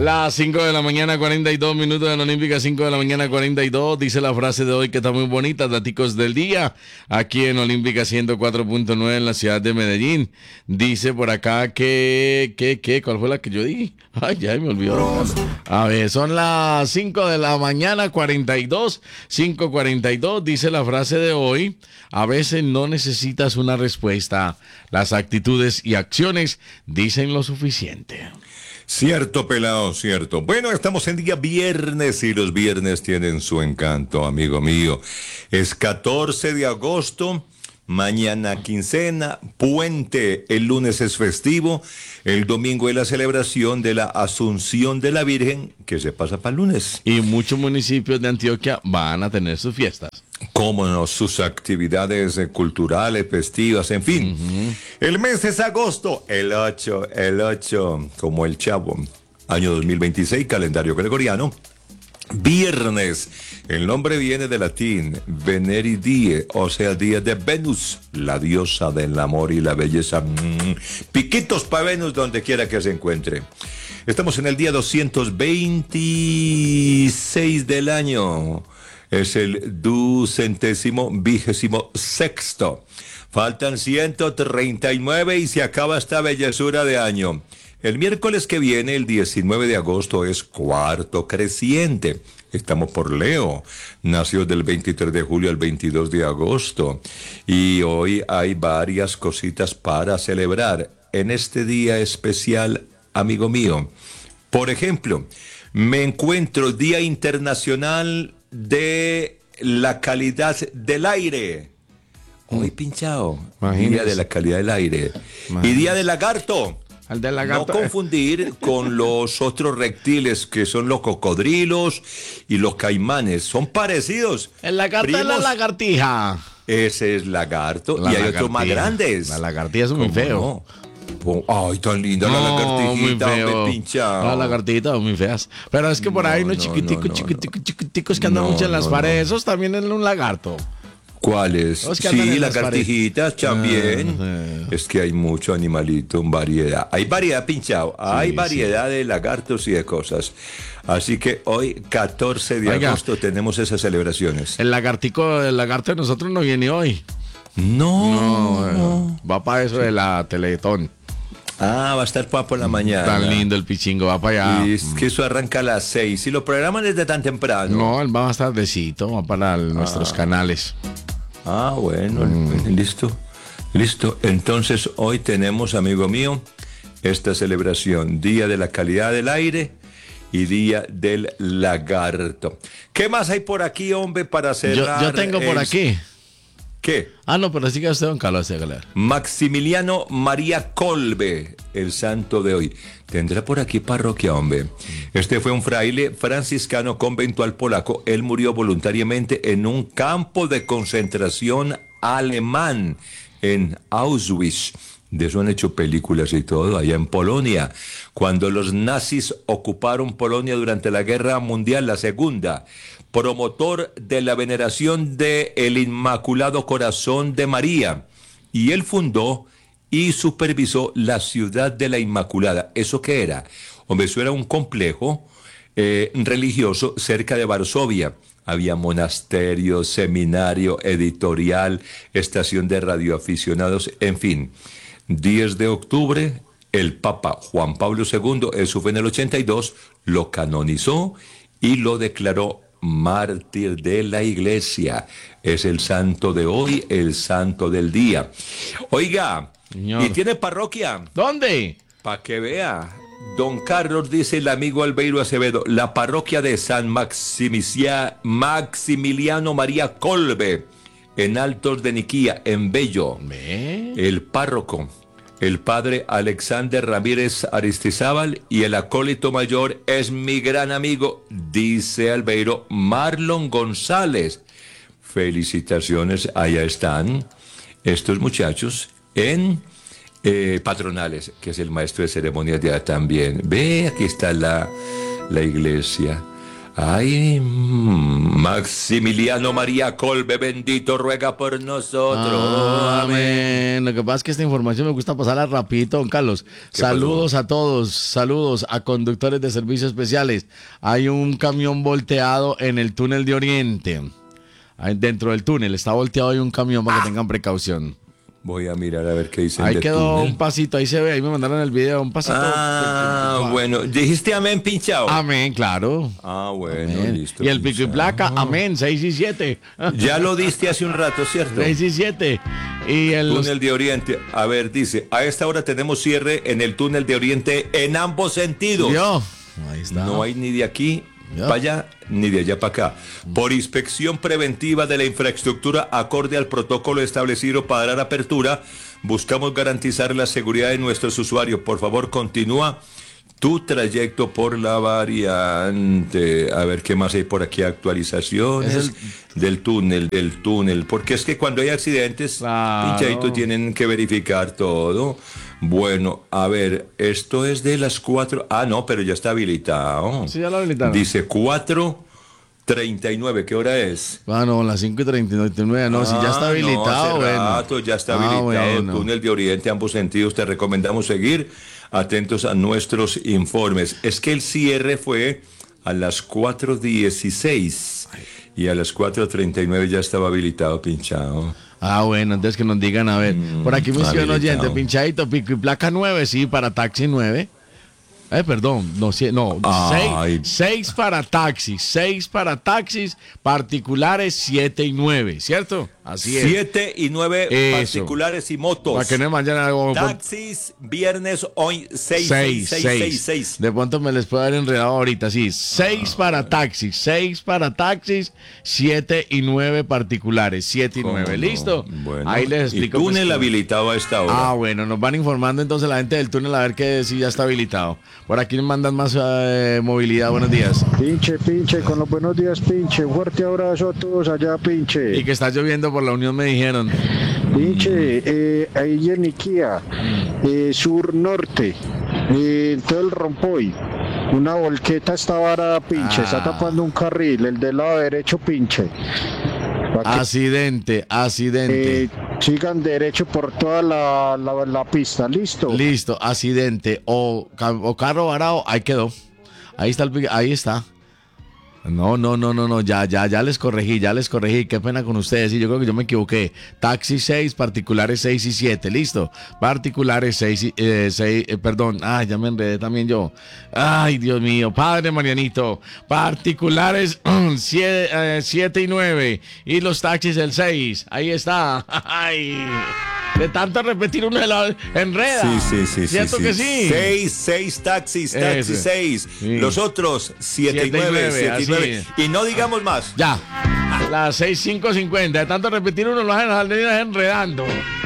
Las 5 de la mañana, 42 minutos en Olímpica, 5 de la mañana, 42. Dice la frase de hoy que está muy bonita, daticos del día, aquí en Olímpica 104.9 en la ciudad de Medellín. Dice por acá ¿cuál fue la que yo dije? Ay, ya me olvidó. A ver, son las 5 de la mañana, 42, 5:42. Dice la frase de hoy, a veces no necesitas una respuesta, las actitudes y acciones dicen lo suficiente. Cierto, pelado, cierto. Bueno, estamos en día viernes y los viernes tienen su encanto, amigo mío. Es 14 de agosto, mañana quincena, puente, el lunes es festivo, el domingo es la celebración de la Asunción de la Virgen, que se pasa para el lunes. Y muchos municipios de Antioquia van a tener sus fiestas. Cómo no, sus actividades culturales, festivas, en fin. El mes es agosto, el 8, como el Chavo, año 2026, calendario gregoriano. Viernes, el nombre viene del latín Veneri Die, o sea, día de Venus, la diosa del amor y la belleza. Piquitos para Venus donde quiera que se encuentre. Estamos en el día 226 del año. Es el 226º. Faltan 139 y se acaba esta bellezura de año. El miércoles que viene, el 19 de agosto, es cuarto creciente. Estamos por Leo. Nació del 23 de julio al 22 de agosto. Y hoy hay varias cositas para celebrar en este día especial, amigo mío. Por ejemplo, me encuentro Día Internacional de la Calidad del Aire. Hoy pinchado. Imagínese. Día de la Calidad del Aire. Y Día del Lagarto. Al del lagarto. No confundir con los otros reptiles que son los cocodrilos y los caimanes. Son parecidos. El lagarto es la Primos. lagartija. Ese es lagarto. La y hay otros más lagartija. grandes. La lagartija es muy ¿Cómo feo. no? Ay, tan linda la No, lagartijita, muy feo. hombre, pinchado. Las lagartitas muy feas. Pero es que por ahí unos chiquiticos que andan mucho en las paredes. Esos también es un lagarto. ¿Cuáles? Los que andan Sí, en las lagartijitas también. Ah, Es que hay mucho animalito, variedad. Hay variedad, pinchado. Hay variedad de lagartos y de cosas. Así que hoy, 14 de agosto, tenemos esas celebraciones. El lagarto de nosotros no viene hoy. No. Va para eso de la Teletón. Ah, va a estar por la mañana. Tan lindo el pichingo, va para allá. Y es que eso arranca a las 6. Y lo programan desde tan temprano. No, él va más tardecito, va para nuestros canales. Ah, bueno, listo. Entonces, hoy tenemos, amigo mío, esta celebración, Día de la Calidad del Aire y Día del Lagarto. ¿Qué más hay por aquí, hombre, para cerrar? Yo tengo por aquí. ¿Qué? Ah, no, pero siga usted, don Carlos, sígale. Maximiliano María Kolbe, el santo de hoy. Tendrá por aquí parroquia, hombre. Este fue un fraile franciscano conventual polaco. Él murió voluntariamente en un campo de concentración alemán en Auschwitz. De eso han hecho películas y todo, allá en Polonia. Cuando los nazis ocuparon Polonia durante la Guerra Mundial, la Segunda, promotor de la veneración del Inmaculado Corazón de María. Y él fundó y supervisó la Ciudad de la Inmaculada. ¿Eso qué era? Hombre, eso era un complejo religioso cerca de Varsovia. Había monasterio, seminario, editorial, estación de radioaficionados, en fin. 10 de octubre, el Papa Juan Pablo II, eso fue en el 82, lo canonizó y lo declaró mártir de la Iglesia. Es el santo de hoy, el santo del día. Oiga, Señor. ¿Y tiene parroquia? ¿Dónde? Para que vea. Don Carlos, dice el amigo Albeiro Acevedo, la parroquia de San Maximiliano María Kolbe, en Altos de Niquía, en Bello. El párroco, el padre Alexander Ramírez Aristizábal, y el acólito mayor es mi gran amigo, dice Albeiro, Marlon González. Felicitaciones, allá están estos muchachos en Patronales, que es el maestro de ceremonias de allá también. Ve, aquí está la iglesia. Ay, Maximiliano María Colbe, bendito, ruega por nosotros. Amén. Lo que pasa es que esta información me gusta pasarla rapidito, don Carlos. Saludos a todos, saludos a conductores de servicios especiales. Hay un camión volteado en el túnel de Oriente. Dentro del túnel está volteado, hay un camión para que tengan precaución. Voy a mirar a ver qué dicen. Ahí quedó túnel. un pasito, ahí se ve, ahí me mandaron el video, un pasito. Bueno, dijiste amén, pinchado. Amén, claro. Bueno, Amén. listo. Y el pico y pinchao. placa, amén, 6 y 7. Ya lo diste hace un rato, ¿cierto? 6 y 7. Y el Túnel de Oriente. A ver, dice, a esta hora tenemos cierre en el túnel de Oriente en ambos sentidos. Ahí está. No hay ni de aquí para allá ni de allá para acá. Por inspección preventiva de la infraestructura acorde al protocolo establecido para dar apertura, buscamos garantizar la seguridad de nuestros usuarios. Por favor, continúa tu trayecto por la variante. A ver qué más hay por aquí. Actualizaciones del túnel. Porque es que cuando hay accidentes, Claro. pinchaditos, tienen que verificar todo. Bueno, a ver, esto es de las 4. Ah, no, pero ya está habilitado. Sí, ya lo habilitaron. Dice 4:39. ¿Qué hora es? Bueno, las 5:39. No, si ya está habilitado. No, hace bueno. rato ya está habilitado. Bueno. Túnel de Oriente, ambos sentidos. Te recomendamos seguir atentos a nuestros informes. Es que el cierre fue a las 4:16 y a las 4:39 ya estaba habilitado, pinchado. Bueno, entonces que nos digan, a ver. Por aquí me escribe un habilitado. oyente, pinchadito, pico y placa 9, sí, para taxi 9. Perdón, no, Ay. 6 para taxis, 6 para taxis particulares, 7 y 9, ¿cierto? Así es. 7 y 9 Eso. particulares y motos. Para que no mañana algo. Taxis, viernes, hoy 6. 6. De pronto me les puedo haber enredado ahorita, sí. 6 para taxis, 7 y 9 particulares, 7 y 9. ¿Listo? Bueno, Ahí les explico. y túnel pues, habilitado a esta hora. Bueno, nos van informando entonces la gente del túnel a ver que si ya está habilitado. Por aquí nos mandan más movilidad. Buenos días. Pinche, con los buenos días, pinche. Un fuerte abrazo a todos allá, pinche. Y que está lloviendo por la Unión, me dijeron. Pinche, ahí en Iquía, sur-norte, todo el Rompoy. Una volqueta está varada, pinche. Está tapando un carril, el del lado derecho, pinche. Accidente. Sigan derecho por toda la pista, ¿listo? Listo, accidente. O carro varado, ahí quedó. Ahí está. No, ya les corregí, qué pena con ustedes, sí, yo creo que yo me equivoqué. Taxi 6, particulares 6 y 7, listo. Particulares 6 perdón, ya me enredé también yo. Ay, Dios mío, padre Marianito. Particulares 7 y 9 y los taxis el 6, ahí está. Ay. De tanto repetir uno de la enreda. Sí. ¿Cierto que sí? 6 taxis, taxi Ese. 6. Sí. Los otros 7 y 9, 7 y 9. así. Y no digamos más. Ya. Las 6:50. De tanto repetir uno lo hacen enredando.